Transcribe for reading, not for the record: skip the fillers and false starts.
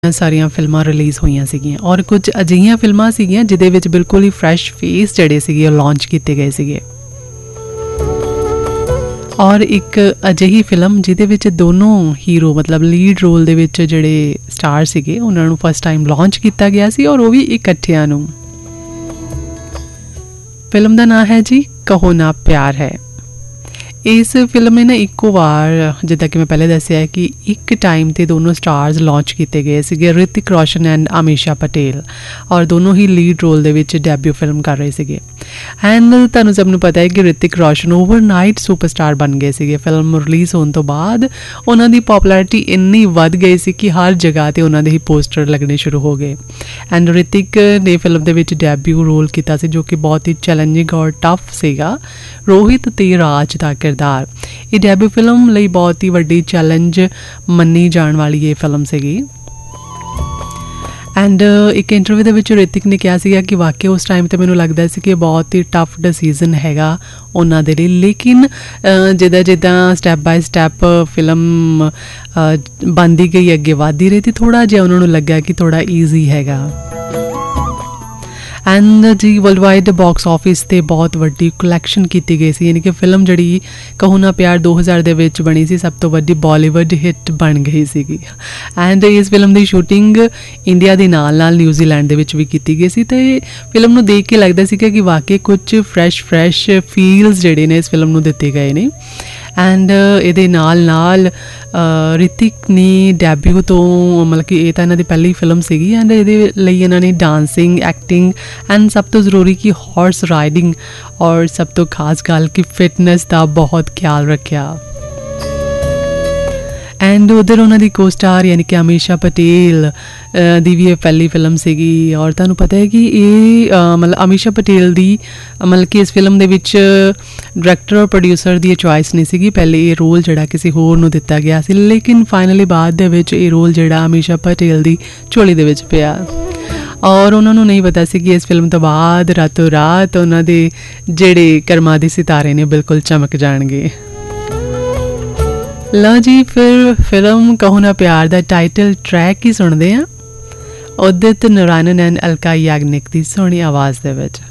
ਸਾਰੀਆਂ ਫਿਲਮਾਂ ਰਿਲੀਜ਼ ਹੋਈਆਂ ਸੀਗੀਆਂ ਔਰ ਕੁਝ ਅਜਿਹੀਆਂ ਫਿਲਮਾਂ ਸੀਗੀਆਂ ਜਿਹਦੇ ਵਿੱਚ ਬਿਲਕੁਲ ਹੀ ਫਰੈਸ਼ ਫੇਸ ਜਿਹੜੇ ਸੀਗੇ ਉਹ ਲਾਂਚ ਕੀਤੇ ਗਏ ਸੀਗੇ ਔਰ ਇੱਕ ਅਜਿਹੀ ਫਿਲਮ ਜਿਹਦੇ ਵਿੱਚ ਦੋਨੋਂ ਹੀਰੋ ਮਤਲਬ ਲੀਡ ਰੋਲ ਦੇ ਵਿੱਚ ਜਿਹੜੇ ਸਟਾਰ ਸੀਗੇ ਉਹਨਾਂ ਨੂੰ ਫਸਟ ਟਾਈਮ ਲਾਂਚ ਕੀਤਾ ਗਿਆ ਸੀ ਔਰ ਉਹ ਵੀ ਇਕੱਠਿਆਂ ਨੂੰ। ਫਿਲਮ ਦਾ ਨਾਮ ਹੈ ਜੀ ਕਹੋ ਨਾ ਪਿਆਰ ਹੈ। ਇਸ ਫਿਲਮ ਨੇ ਨਾ ਇੱਕੋ ਵਾਰ ਜਿੱਦਾਂ ਕਿ ਮੈਂ ਪਹਿਲੇ ਦੱਸਿਆ ਕਿ ਇੱਕ ਟਾਈਮ ਤੇ ਦੋਨੋਂ ਸਟਾਰਸ ਲਾਂਚ ਕੀਤੇ ਗਏ ਸੀਗੇ, ਰਿਤਿਕ ਰੋਸ਼ਨ ਐਂਡ ਅਮੀਸ਼ਾ ਪਟੇਲ, ਔਰ ਦੋਨੋਂ ਹੀ ਲੀਡ ਰੋਲ ਦੇ ਵਿੱਚ ਡੈਬਿਊ ਫਿਲਮ ਕਰ ਰਹੇ ਸੀਗੇ। ਐਂਡ ਤੁਹਾਨੂੰ ਸਭ ਨੂੰ ਪਤਾ ਹੈ ਕਿ ਰਿਤਿਕ ਰੋਸ਼ਨ ਓਵਰਨਾਈਟ ਸੁਪਰਸਟਾਰ ਬਣ ਗਏ ਸੀਗੇ। ਫਿਲਮ ਰਿਲੀਜ਼ ਹੋਣ ਤੋਂ ਬਾਅਦ ਉਹਨਾਂ ਦੀ ਪੋਪੂਲੈਰਿਟੀ ਇੰਨੀ ਵੱਧ ਗਈ ਸੀ ਕਿ ਹਰ ਜਗ੍ਹਾ ਤੇ ਉਹਨਾਂ ਦੇ ਹੀ ਪੋਸਟਰ ਲੱਗਣੇ ਸ਼ੁਰੂ ਹੋ ਗਏ। ਐਂਡ ਰਿਤਿਕ ਨੇ ਫਿਲਮ ਦੇ ਵਿੱਚ ਡੈਬਿਊ ਰੋਲ ਕੀਤਾ ਸੀ ਜੋ ਕਿ ਬਹੁਤ ਹੀ ਚੈਲੰਜਿੰਗ ਔਰ ਟਫ ਸੀਗਾ, ਰੋਹਿਤ ਤੇ ਰਾਜ ਦਾ ਕਿਰਦਾਰ। ਇਹ ਡੈਬਿਊ ਫਿਲਮ ਲਈ ਬਹੁਤ ਹੀ ਵੱਡੀ ਚੈਲੰਜ ਮੰਨੀ ਜਾਣ ਵਾਲੀ ਇਹ ਫਿਲਮ ਸੀਗੀ। ਐਂਡ ਇੱਕ ਇੰਟਰਵਿਊ ਦੇ ਵਿੱਚ ਰਿਤਿਕ ਨੇ ਕਿਹਾ ਸੀਗਾ ਕਿ ਵਾਕਈ ਉਸ ਟਾਈਮ 'ਤੇ ਮੈਨੂੰ ਲੱਗਦਾ ਸੀ ਕਿ ਬਹੁਤ ਹੀ ਟਫ ਡਿਸੀਜ਼ਨ ਹੈਗਾ ਉਹਨਾਂ ਦੇ ਲਈ, ਲੇਕਿਨ ਜਿੱਦਾਂ ਸਟੈਪ ਬਾਏ ਸਟੈਪ ਫਿਲਮ ਬਣਦੀ ਗਈ, ਅੱਗੇ ਵੱਧਦੀ ਰਹੀ ਤੇ ਥੋੜ੍ਹਾ ਜਿਹਾ ਉਹਨਾਂ ਨੂੰ ਲੱਗਾ ਕਿ ਥੋੜ੍ਹਾ ਈਜ਼ੀ ਹੈਗਾ। ਐਂਡ ਜੀ ਵਰਲਡ ਵਾਈਡ ਬਾਕਸ ਆਫਿਸ 'ਤੇ ਬਹੁਤ ਵੱਡੀ ਕਲੈਕਸ਼ਨ ਕੀਤੀ ਗਈ ਸੀ, ਯਾਨੀ ਕਿ ਫਿਲਮ ਜਿਹੜੀ ਕਹੋ ਨਾ ਪਿਆਰ 2000 ਦੇ ਵਿੱਚ ਬਣੀ ਸੀ, ਸਭ ਤੋਂ ਵੱਡੀ ਬਾਲੀਵੁੱਡ ਹਿੱਟ ਬਣ ਗਈ ਸੀਗੀ। ਐਂਡ ਇਸ ਫਿਲਮ ਦੀ ਸ਼ੂਟਿੰਗ ਇੰਡੀਆ ਦੇ ਨਾਲ ਨਾਲ ਨਿਊਜ਼ੀਲੈਂਡ ਦੇ ਵਿੱਚ ਵੀ ਕੀਤੀ ਗਈ ਸੀ ਅਤੇ ਫਿਲਮ ਨੂੰ ਦੇਖ ਕੇ ਲੱਗਦਾ ਸੀਗਾ ਕਿ ਵਾਕਈ ਕੁਝ ਫਰੈਸ਼ ਫੀਲਸ ਜਿਹੜੇ ਨੇ ਇਸ ਫਿਲਮ ਨੂੰ ਦਿੱਤੇ ਗਏ ਨੇ। ਐਂਡ ਇਹਦੇ ਨਾਲ ਰਿਤਿਕ ਨੇ ਡੈਬਿਊ ਤੋਂ ਮਤਲਬ ਕਿ ਇਹ ਤਾਂ ਇਹਨਾਂ ਦੀ ਪਹਿਲੀ ਫਿਲਮ ਸੀਗੀ ਐਂਡ ਇਹਦੇ ਲਈ ਇਹਨਾਂ ਨੇ ਡਾਂਸਿੰਗ, ਐਕਟਿੰਗ ਐਂਡ ਸਭ ਤੋਂ ਜ਼ਰੂਰੀ ਕਿ ਹਾਰਸ ਰਾਈਡਿੰਗ ਔਰ ਸਭ ਤੋਂ ਖਾਸ ਗੱਲ ਕਿ ਫਿਟਨੈਸ ਦਾ ਬਹੁਤ ਖਿਆਲ ਰੱਖਿਆ। ਐਂਡ ਉਧਰ ਉਹਨਾਂ ਦੀ ਕੋ ਸਟਾਰ ਯਾਨੀ ਕਿ ਅਮੀਸ਼ਾ ਪਟੇਲ ਦੀ ਵੀ ਇਹ ਪਹਿਲੀ ਫਿਲਮ ਸੀਗੀ ਔਰ ਤੁਹਾਨੂੰ ਪਤਾ ਹੈ ਕਿ ਇਹ ਮਤਲਬ ਅਮੀਸ਼ਾ ਪਟੇਲ ਦੀ ਮਤਲਬ ਕਿ ਇਸ ਫਿਲਮ ਦੇ ਵਿੱਚ ਡਾਇਰੈਕਟਰ ਔਰ ਪ੍ਰੋਡਿਊਸਰ ਦੀ ਚੋਇਸ ਨਹੀਂ ਸੀਗੀ। ਪਹਿਲੇ ਇਹ ਰੋਲ ਜਿਹੜਾ ਕਿਸੇ ਹੋਰ ਨੂੰ ਦਿੱਤਾ ਗਿਆ ਸੀ, ਲੇਕਿਨ ਫਾਈਨਲੀ ਬਾਅਦ ਦੇ ਵਿੱਚ ਇਹ ਰੋਲ ਜਿਹੜਾ ਅਮੀਸ਼ਾ ਪਟੇਲ ਦੀ ਝੋਲੀ ਦੇ ਵਿੱਚ ਪਿਆ ਔਰ ਉਹਨਾਂ ਨੂੰ ਨਹੀਂ ਪਤਾ ਸੀ ਕਿ ਇਸ ਫਿਲਮ ਤੋਂ ਬਾਅਦ ਰਾਤੋਂ ਰਾਤ ਉਹਨਾਂ ਦੇ ਜਿਹੜੇ ਕਰਮਾਂ ਦੇ ਸਿਤਾਰੇ ਨੇ ਬਿਲਕੁਲ ਚਮਕ ਜਾਣਗੇ। ਲਓ ਜੀ, ਫਿਰ ਫਿਲਮ ਕਹੋ ਨਾ ਪਿਆਰ ਦਾ ਟਾਈਟਲ ਟਰੈਕ ਹੀ ਸੁਣਦੇ ਹਾਂ, ਉਦਿਤ ਨਾਰਾਇਣਨ ਐਂਡ ਅਲਕਾ ਯਾਗਨਿਕ ਦੀ ਸੋਹਣੀ ਆਵਾਜ਼ ਦੇ ਵਿੱਚ।